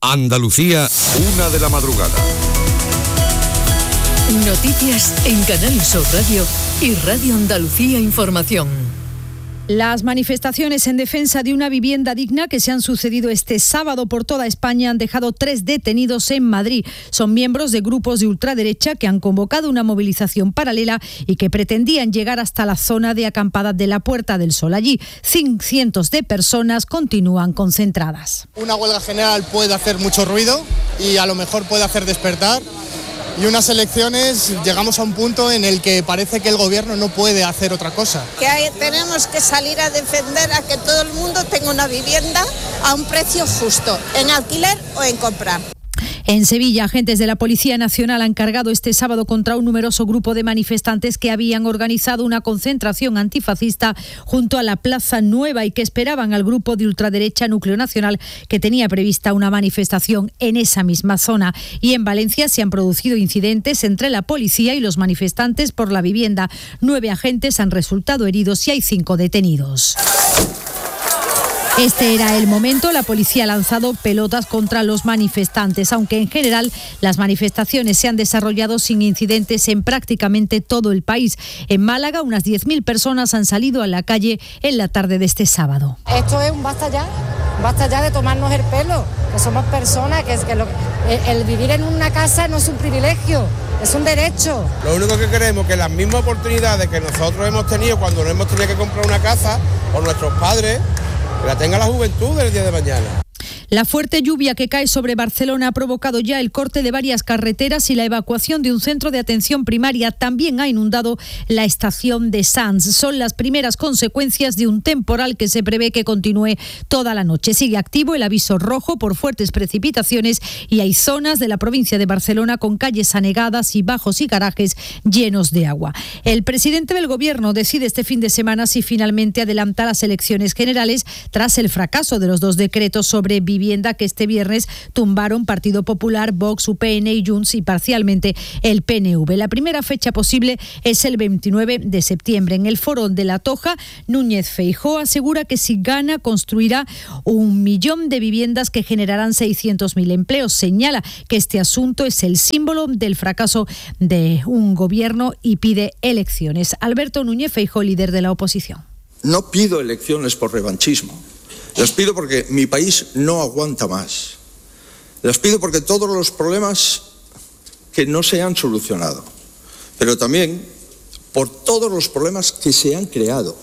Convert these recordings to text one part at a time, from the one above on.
Andalucía, 1:00 a.m. Noticias en Canal Sur Radio y Radio Andalucía Información. Las manifestaciones en defensa de una vivienda digna que se han sucedido este sábado por toda España han dejado 3 detenidos en Madrid. Son miembros de grupos de ultraderecha que han convocado una movilización paralela y que pretendían llegar hasta la zona de acampada de la Puerta del Sol. Allí, cientos de personas continúan concentradas. Una huelga general puede hacer mucho ruido y a lo mejor puede hacer despertar. Y unas elecciones llegamos a un punto en el que parece que el gobierno no puede hacer otra cosa. Tenemos que salir a defender a que todo el mundo tenga una vivienda a un precio justo, en alquiler o en comprar. En Sevilla, agentes de la Policía Nacional han cargado este sábado contra un numeroso grupo de manifestantes que habían organizado una concentración antifascista junto a la Plaza Nueva y que esperaban al grupo de ultraderecha Núcleo Nacional que tenía prevista una manifestación en esa misma zona. Y en Valencia se han producido incidentes entre la policía y los manifestantes por la vivienda. 9 agentes han resultado heridos y hay 5 detenidos. Este era el momento. La policía ha lanzado pelotas contra los manifestantes, aunque en general las manifestaciones se han desarrollado sin incidentes en prácticamente todo el país. En Málaga, unas 10.000 personas han salido a la calle en la tarde de este sábado. Esto es un basta ya de tomarnos el pelo, que somos personas, el vivir en una casa no es un privilegio, es un derecho. Lo único que queremos es que las mismas oportunidades que nosotros hemos tenido cuando no hemos tenido que comprar una casa, o nuestros padres, que la tenga la juventud del día de mañana. La fuerte lluvia que cae sobre Barcelona ha provocado ya el corte de varias carreteras y la evacuación de un centro de atención primaria. También ha inundado la estación de Sants. Son las primeras consecuencias de un temporal que se prevé que continúe toda la noche. Sigue activo el aviso rojo por fuertes precipitaciones y hay zonas de la provincia de Barcelona con calles anegadas y bajos y garajes llenos de agua. El presidente del Gobierno decide este fin de semana si finalmente adelanta las elecciones generales tras el fracaso de los 2 decretos sobre vivienda que este viernes tumbaron Partido Popular, Vox, UPN y Junts y parcialmente el PNV. La primera fecha posible es el 29 de septiembre. En el foro de La Toja, Núñez Feijóo asegura que si gana construirá 1 millón de viviendas que generarán 600.000 empleos. Señala que este asunto es el símbolo del fracaso de un gobierno y pide elecciones. Alberto Núñez Feijóo, líder de la oposición. No pido elecciones por revanchismo. Las pido porque mi país no aguanta más. Las pido porque todos los problemas que no se han solucionado, pero también por todos los problemas que se han creado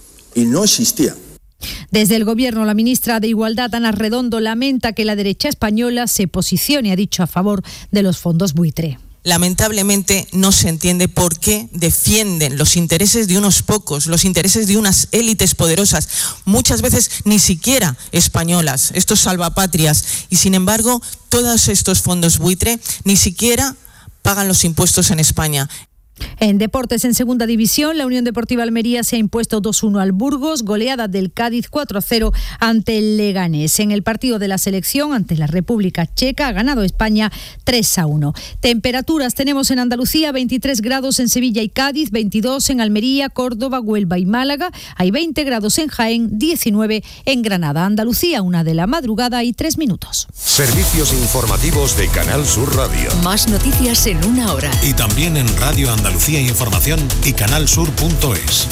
y no existían. Desde el Gobierno, la ministra de Igualdad, Ana Redondo, lamenta que la derecha española se posicione, ha dicho, a favor de los fondos buitre. Lamentablemente no se entiende por qué defienden los intereses de unos pocos, los intereses de unas élites poderosas, muchas veces ni siquiera españolas, estos salvapatrias, y sin embargo todos estos fondos buitre ni siquiera pagan los impuestos en España. En deportes, en segunda división, la Unión Deportiva Almería se ha impuesto 2-1 al Burgos, goleada del Cádiz 4-0 ante el Leganés. En el partido de la selección ante la República Checa ha ganado España 3-1. Temperaturas tenemos en Andalucía: 23 grados en Sevilla y Cádiz, 22 en Almería, Córdoba, Huelva y Málaga, hay 20 grados en Jaén, 19 en Granada. Andalucía, 1:00 y 3 minutos. Servicios informativos de Canal Sur Radio. Más noticias en 1 hora. Y también en Radio Andalucía Información y canalsur.es.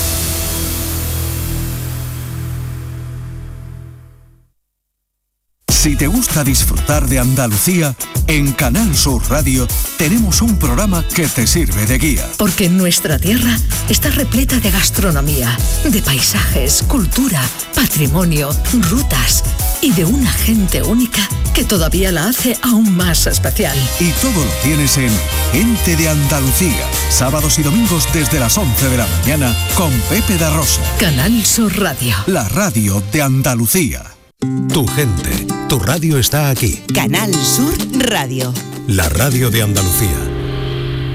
Si te gusta disfrutar de Andalucía, en Canal Sur Radio tenemos un programa que te sirve de guía. Porque nuestra tierra está repleta de gastronomía, de paisajes, cultura, patrimonio, rutas y de una gente única que todavía la hace aún más especial. Y todo lo tienes en Gente de Andalucía, sábados y domingos desde las 11 de la mañana con Pepe da Rosa. Canal Sur Radio. La radio de Andalucía. Tu gente, tu radio está aquí. Canal Sur Radio. La radio de Andalucía.